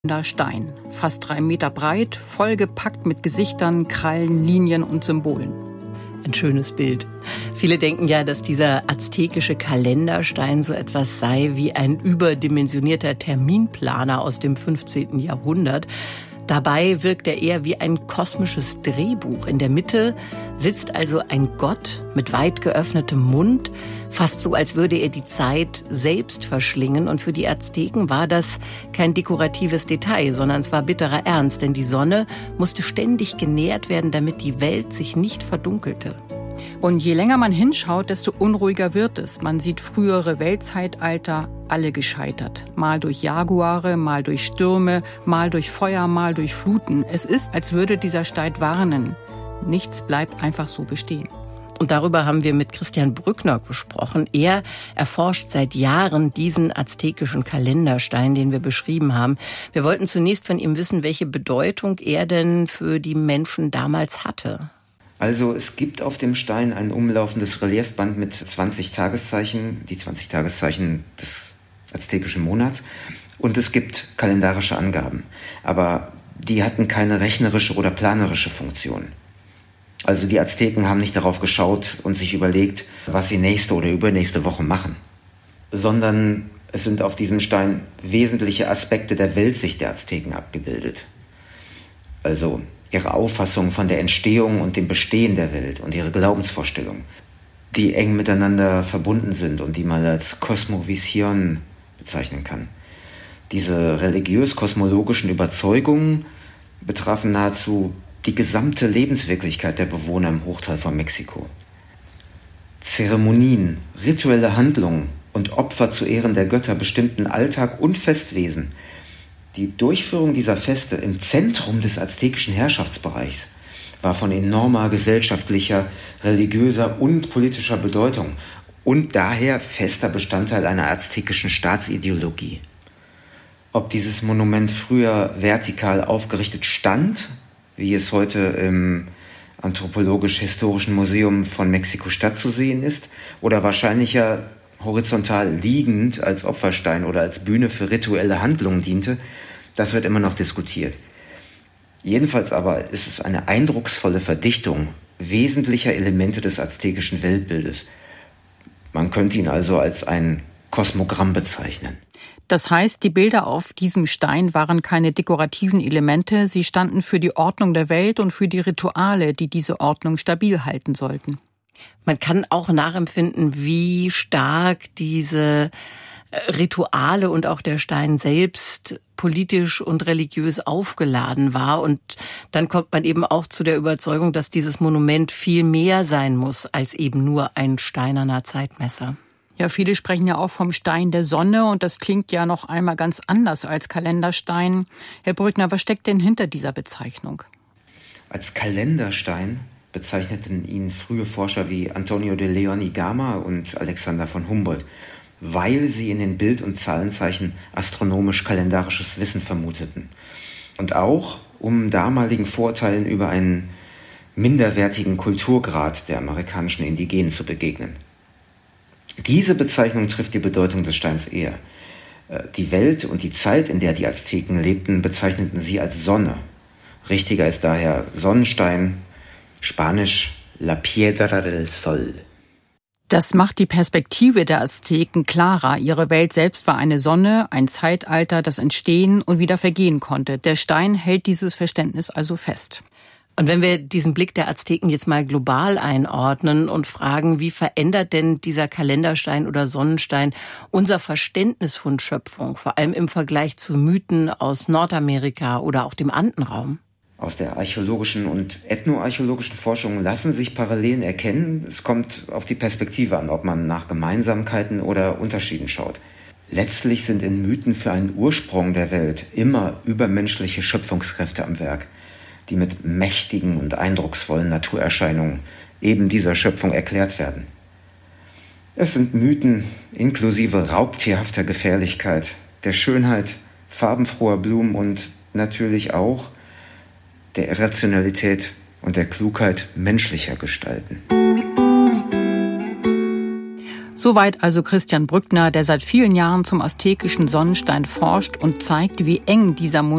Stein, fast 3 Meter breit, vollgepackt mit Gesichtern, Krallen, Linien und Symbolen. Ein schönes Bild. Viele denken ja, dass dieser aztekische Kalenderstein so etwas sei wie ein überdimensionierter Terminplaner aus dem 15. Jahrhundert. Dabei wirkt er eher wie ein kosmisches Drehbuch. In der Mitte sitzt also ein Gott mit weit geöffnetem Mund, fast so, als würde er die Zeit selbst verschlingen. Und für die Azteken war das kein dekoratives Detail, sondern es war bitterer Ernst, denn die Sonne musste ständig genährt werden, damit die Welt sich nicht verdunkelte. Und je länger man hinschaut, desto unruhiger wird es. Man sieht frühere Weltzeitalter, alle gescheitert. Mal durch Jaguare, mal durch Stürme, mal durch Feuer, mal durch Fluten. Es ist, als würde dieser Stein warnen. Nichts bleibt einfach so bestehen. Und darüber haben wir mit Christian Brückner gesprochen. Er erforscht seit Jahren diesen aztekischen Kalenderstein, den wir beschrieben haben. Wir wollten zunächst von ihm wissen, welche Bedeutung er denn für die Menschen damals hatte. Also es gibt auf dem Stein ein umlaufendes Reliefband mit 20 Tageszeichen, die 20 Tageszeichen des aztekischen Monats. Und es gibt kalendarische Angaben. Aber die hatten keine rechnerische oder planerische Funktion. Also die Azteken haben nicht darauf geschaut und sich überlegt, was sie nächste oder übernächste Woche machen. Sondern es sind auf diesem Stein wesentliche Aspekte der Weltsicht der Azteken abgebildet. Also ihre Auffassung von der Entstehung und dem Bestehen der Welt und ihre Glaubensvorstellungen, die eng miteinander verbunden sind und die man als Kosmovision bezeichnen kann. Diese religiös-kosmologischen Überzeugungen betrafen nahezu die gesamte Lebenswirklichkeit der Bewohner im Hochtal von Mexiko. Zeremonien, rituelle Handlungen und Opfer zu Ehren der Götter bestimmten Alltag und Festwesen. Die Durchführung dieser Feste im Zentrum des aztekischen Herrschaftsbereichs war von enormer gesellschaftlicher, religiöser und politischer Bedeutung und daher fester Bestandteil einer aztekischen Staatsideologie. Ob dieses Monument früher vertikal aufgerichtet stand, wie es heute im Anthropologisch-Historischen Museum von Mexiko-Stadt zu sehen ist, oder wahrscheinlicher horizontal liegend als Opferstein oder als Bühne für rituelle Handlungen diente, das wird immer noch diskutiert. Jedenfalls aber ist es eine eindrucksvolle Verdichtung wesentlicher Elemente des aztekischen Weltbildes. Man könnte ihn also als ein Kosmogramm bezeichnen. Das heißt, die Bilder auf diesem Stein waren keine dekorativen Elemente, sie standen für die Ordnung der Welt und für die Rituale, die diese Ordnung stabil halten sollten. Man kann auch nachempfinden, wie stark diese Rituale und auch der Stein selbst politisch und religiös aufgeladen war. Und dann kommt man eben auch zu der Überzeugung, dass dieses Monument viel mehr sein muss als eben nur ein steinerner Zeitmesser. Ja, viele sprechen ja auch vom Stein der Sonne und das klingt ja noch einmal ganz anders als Kalenderstein. Herr Brückner, was steckt denn hinter dieser Bezeichnung? Als Kalenderstein bezeichneten ihn frühe Forscher wie Antonio de Leon y Gama und Alexander von Humboldt, weil sie in den Bild- und Zahlenzeichen astronomisch-kalendarisches Wissen vermuteten. Und auch, um damaligen Vorurteilen über einen minderwertigen Kulturgrad der amerikanischen Indigenen zu begegnen. Diese Bezeichnung trifft die Bedeutung des Steins eher. Die Welt und die Zeit, in der die Azteken lebten, bezeichneten sie als Sonne. Richtiger ist daher Sonnenstein, Spanisch La Piedra del Sol. Das macht die Perspektive der Azteken klarer. Ihre Welt selbst war eine Sonne, ein Zeitalter, das entstehen und wieder vergehen konnte. Der Stein hält dieses Verständnis also fest. Und wenn wir diesen Blick der Azteken jetzt mal global einordnen und fragen, wie verändert denn dieser Kalenderstein oder Sonnenstein unser Verständnis von Schöpfung, vor allem im Vergleich zu Mythen aus Nordamerika oder auch dem Andenraum? Aus der archäologischen und ethnoarchäologischen Forschung lassen sich Parallelen erkennen. Es kommt auf die Perspektive an, ob man nach Gemeinsamkeiten oder Unterschieden schaut. Letztlich sind in Mythen für einen Ursprung der Welt immer übermenschliche Schöpfungskräfte am Werk, die mit mächtigen und eindrucksvollen Naturerscheinungen eben dieser Schöpfung erklärt werden. Es sind Mythen inklusive raubtierhafter Gefährlichkeit, der Schönheit farbenfroher Blumen und natürlich auch der Irrationalität und der Klugheit menschlicher Gestalten. Soweit also Christian Brückner, der seit vielen Jahren zum aztekischen Sonnenstein forscht und zeigt, wie eng dieser